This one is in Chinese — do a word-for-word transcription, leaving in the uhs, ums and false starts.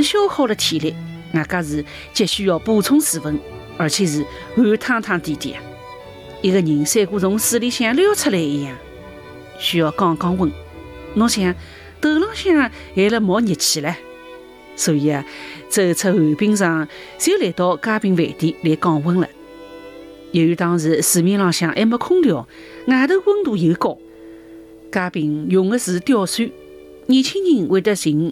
消耗了体力，外加是急需要补充水分，而且是汗汤汤点点，一个人三股从水里向撩出来一样，需要降降温。侬想头浪向还辣冒热气唻，所以啊，走出寒冰场就来到嘉宾饭店来降温了。由于当时市面浪向还没空调，外头温度又高，嘉宾用的是吊扇，年轻人会得寻